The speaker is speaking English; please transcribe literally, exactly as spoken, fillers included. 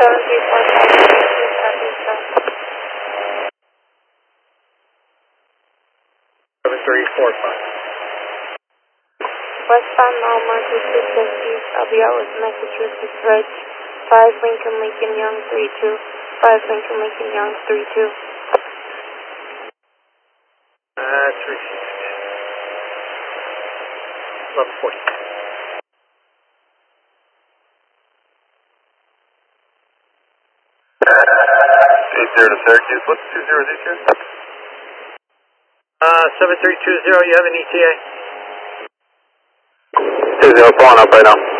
seven three four five, Southeast South. seven three four five. Westbound mile marker two fifty, I'll be out with Massachusetts Reg, five Lincoln Lincoln Young three two, five Lincoln Lincoln Young three two. That's received. eleven forty. eight zero to Syracuse, what's two zero Z here? Uh, seven three two zero, you have an E T A? two zero, pulling up right now.